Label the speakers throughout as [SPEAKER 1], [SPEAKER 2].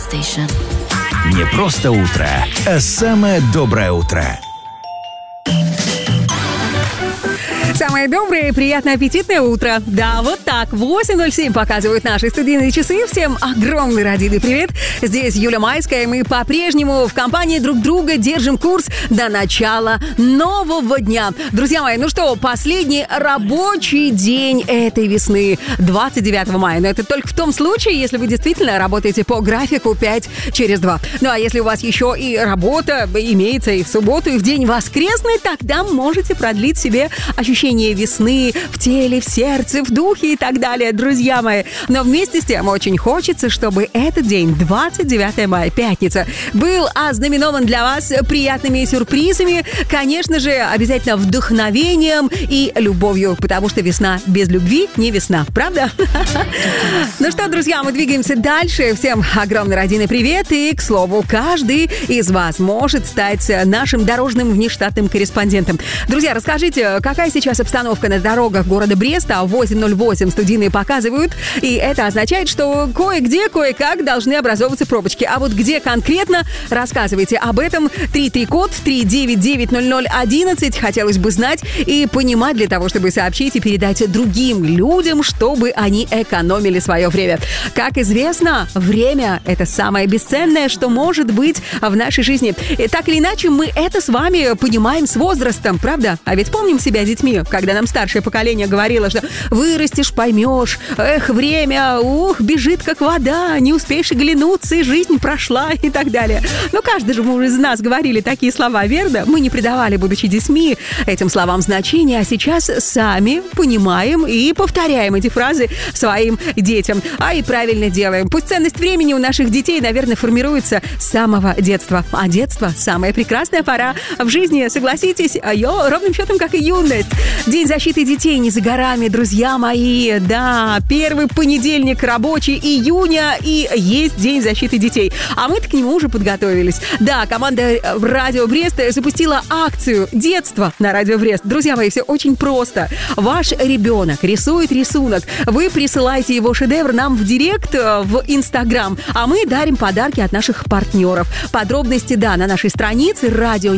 [SPEAKER 1] Station.
[SPEAKER 2] Не просто утро, а самое доброе утро.
[SPEAKER 3] Самое доброе и приятное аппетитное утро. Да, вот так. 8:07 показывают наши студийные часы. Всем огромный родильный привет. Здесь Юля Майская. Мы по-прежнему в компании друг друга держим курс до начала нового дня. Друзья мои, ну что, последний рабочий день этой весны. 29 мая. Но это только в том случае, если вы действительно работаете по графику 5 через 2. Ну а если у вас еще и работа имеется и в субботу, и в день воскресный, тогда можете продлить себе ощущение весны в теле, в сердце, в духе и так далее, друзья мои. Но вместе с тем очень хочется, чтобы этот день, 29 мая, пятница, был ознаменован для вас приятными сюрпризами, конечно же, обязательно вдохновением и любовью, потому что весна без любви не весна, правда? Ну что, друзья, мы двигаемся дальше. Всем огромный родийный привет. И, к слову, каждый из вас может стать нашим дорожным внештатным корреспондентом. Друзья, расскажите, какая сейчас обстановка на дорогах города Бреста? 8:08 студийные показывают. И это означает, что кое-где, кое-как должны образовываться пробочки. А вот где конкретно, рассказывайте об этом. 33-код 3990011. Хотелось бы знать и понимать для того, чтобы сообщить и передать другим людям, чтобы они экономили свое время. Как известно, время — это самое бесценное, что может быть в нашей жизни. И так или иначе, мы это с вами понимаем с возрастом, правда? А ведь помним себя детьми, когда нам старшее поколение говорило, что вырастешь, поймешь, время, бежит как вода, не успеешь оглянуться, и жизнь прошла и так далее. Но каждый же из нас говорили такие слова, верно? Мы не придавали, будучи детьми, этим словам значения, а сейчас сами понимаем и повторяем эти фразы своим детям. А и правильно делаем. Пусть ценность времени у наших детей, наверное, формируется с самого детства. А детство — самая прекрасная пора в жизни, согласитесь, ровным счетом, как и юность. День защиты детей не за горами, друзья мои. Да, первый понедельник рабочий июня и есть День защиты детей. А мы-то к нему уже подготовились. Да, команда Радио Брест запустила акцию «Детство» на Радио Брест. Друзья мои, все очень просто. Ваш ребенок рисует рисунок. Вы присылаете его шедевр нам в директ, в Инстаграм, а мы дарим подарки от наших партнеров. Подробности, да, на нашей странице «Радио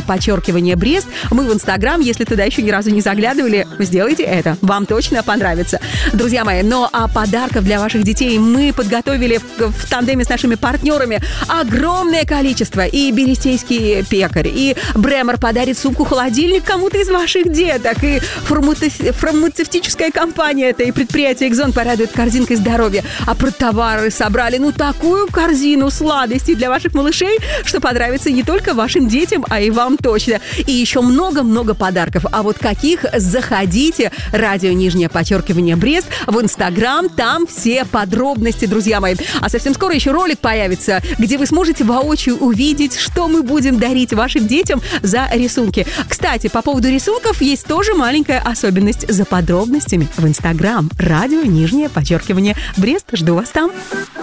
[SPEAKER 3] _Брест». Мы в Инстаграм, если туда еще ни разу не заглядывали, сделайте это. Вам точно понравится. Друзья мои, но а подарков для ваших детей мы подготовили в тандеме с нашими партнерами огромное количество. И Берестейский пекарь, и Бремер подарит сумку-холодильник кому-то из ваших деток, и фармацевтическая компания, это и предприятие «Экзон» порадует корзинкой здоровья. А про товары собрали, такую корзину сладостей для ваших малышей, что понравится не только вашим детям, а и вам точно. И еще много-много подарков. А вот каких, заходите, Радио _Брест в Инстаграм, там все подробности, друзья мои. А совсем скоро еще ролик появится, где вы сможете воочию увидеть, что мы будем дарить вашим детям за рисунки. Кстати, по поводу рисунков есть тоже маленькая особенность. За подробностями в Инстаграм Радио _Брест. Жду вас там.